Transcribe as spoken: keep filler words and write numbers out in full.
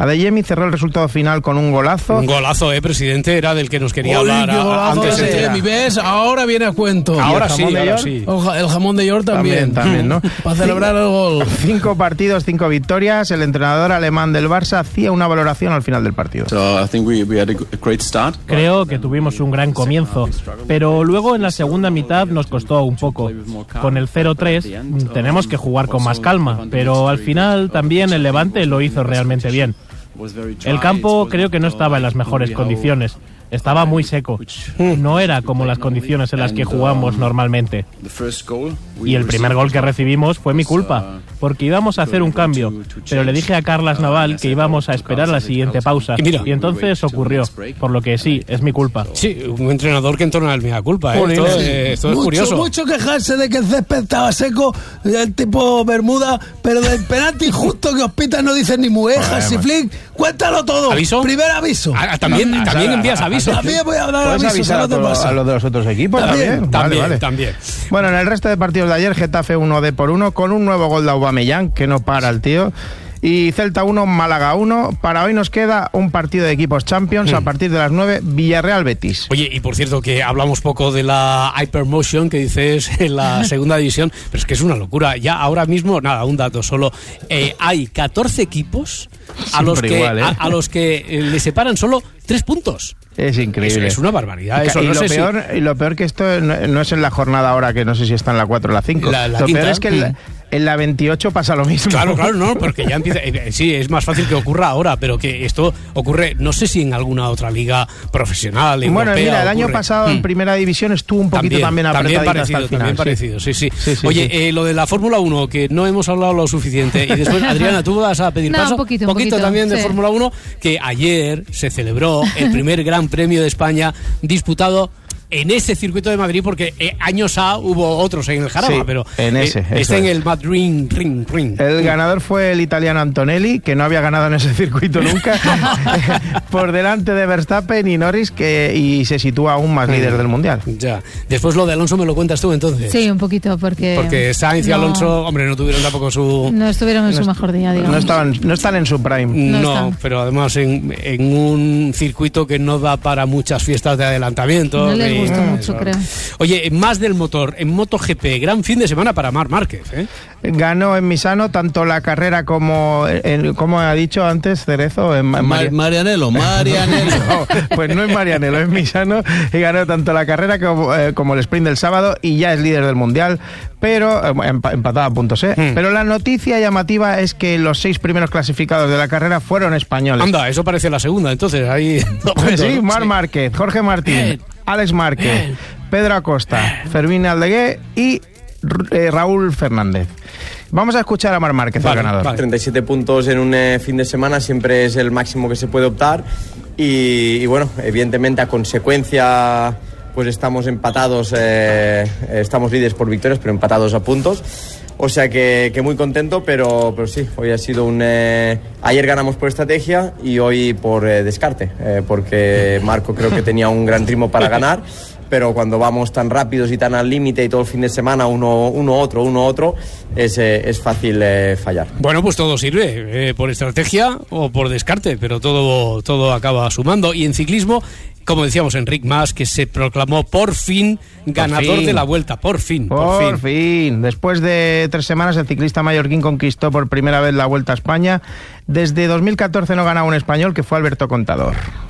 Adeyemi cerró el resultado final con un golazo. Un golazo, eh, presidente, era del que nos quería Uy, hablar qué a, golazo antes. de Adeyemi, ¿ves? Ahora viene a cuento. Ahora sí, jamón de ahora York? sí. El ja- el jamón de York también. También, también, ¿no? Para celebrar el gol. Cinco partidos, cinco victorias. El entrenador alemán del Barça hacía una valoración al final del partido. So I think we, we had a great start. Creo que tuvimos un gran comienzo, pero luego en la segunda mitad nos costó un poco. Con el cero tres tenemos que jugar con más calma, pero al final también el Levante lo hizo realmente bien. El campo creo que no estaba en las mejores condiciones. Estaba muy seco. No era como las condiciones en las que jugamos normalmente. Y el primer gol que recibimos fue mi culpa, porque íbamos a hacer un cambio, pero le dije a Carlas Naval que íbamos a esperar la siguiente pausa. Y mira. Y entonces ocurrió, por lo que sí, es mi culpa. Sí, un entrenador que entona el mea culpa, ¿eh? Jolín, Esto, sí. eh, esto es mucho, curioso. mucho quejarse de que el césped estaba seco, el tipo Bermuda, pero del penalti justo que os pitan no dicen ni muejas, si flick, cuéntalo todo. ¿Aviso? Primer aviso. Ah, también, Ah, también ah, envías ah, aviso. También voy a dar ¿Puedes avisos avisar a a, los todo- demás. a los de los otros equipos? También, También, También, Vale, vale. también. Bueno, en el resto de partidos de ayer, Getafe uno D por uno con un nuevo gol de Aubameyang, que no para el tío. Y Celta uno, Málaga uno. Para hoy nos queda un partido de equipos Champions Mm. a partir de las nueve, Villarreal-Betis. Oye, y por cierto que hablamos poco de la Hypermotion que dices en la segunda división, pero es que es una locura. Ya ahora mismo, nada, un dato solo. Eh, hay catorce equipos a los, Siempre que, igual, ¿eh? a, a los que eh, le separan solo tres puntos. Es increíble. Es, es una barbaridad. Y, Eso, y no lo sé si- peor, y lo peor que esto no, no es en la jornada ahora, que no sé si está en la cuatro o la cinco. La- la lo quinta. peor es que en la, en la veintiocho pasa lo mismo. Claro, claro, no, porque ya empieza. eh, sí, es más fácil que ocurra ahora, pero que esto ocurre, no sé si en alguna otra liga profesional. Bueno, europea mira, el año ocurre. pasado en Mm. primera división estuvo un poquito también, también apretadito parecido, hasta el final. también sí. parecido, sí, sí. Sí, sí, Oye, sí. Eh, lo de la Fórmula uno, que no hemos hablado lo suficiente, y después, Adriana, tú vas a pedir No, paso. un poquito, un poquito, también de sí. Fórmula uno, que ayer se celebró el primer Gran Premio de España disputado en ese circuito de Madrid, porque eh, años A hubo otros en el Jarama, Sí, pero en ese, eh, eso está en es. el Mad Ring, Ring, Ring. El ganador fue el italiano Antonelli, que no había ganado en ese circuito nunca, por delante de Verstappen y Norris, que y se sitúa aún más líder del Mundial. Ya. Después lo de Alonso me lo cuentas tú entonces. Sí, un poquito, porque... Porque Sainz y no- Alonso, hombre, no tuvieron tampoco su... No estuvieron en su mejor día, digamos. No, estaban, no están en su prime. No No, están. pero además en, en un circuito que no da para muchas fiestas de adelantamiento. No les ni- gustó Ah, mucho, eso. creo. Oye, más del motor, en MotoGP, gran fin de semana para Marc Márquez, ¿eh? Ganó en Misano tanto la carrera como, en- como ha dicho antes Cerezo, en, en Mar- Marianelo, Marianelo. No, pues no es Marianelo, es Misano, y ganó tanto la carrera como, eh, como el sprint del sábado y ya es líder del Mundial, pero eh, empa- empatado a puntos, ¿eh? Hmm. Pero la noticia llamativa es que los seis primeros clasificados de la carrera fueron españoles. Anda, eso parece la segunda, entonces ahí... Pues sí, Marc Márquez, Jorge Martín, Alex Márquez, Pedro Acosta, Fermín Aldegué y eh, Raúl Fernández. Vamos a escuchar a Marc Márquez, Vale, el ganador. vale. treinta y siete puntos en un eh, fin de semana siempre es el máximo que se puede optar y, y bueno, evidentemente a consecuencia pues estamos empatados, eh, estamos líderes por victorias pero empatados a puntos, o sea que, que muy contento, pero, pero sí, hoy ha sido un... Eh, ayer ganamos por estrategia y hoy por eh, descarte, eh, porque Marco creo que tenía un gran ritmo para ganar, pero cuando vamos tan rápidos y tan al límite y todo el fin de semana uno, uno otro, uno otro, es, eh, es fácil eh, fallar. Bueno, pues todo sirve, eh, por estrategia o por descarte, pero todo, todo acaba sumando. Y en ciclismo, como decíamos, Enric Mas, que se proclamó por fin ganador fin. de la Vuelta, por fin, por, Por fin. Después de tres semanas, el ciclista mallorquín conquistó por primera vez la Vuelta a España. Desde dos mil catorce no ganaba un español, que fue Alberto Contador.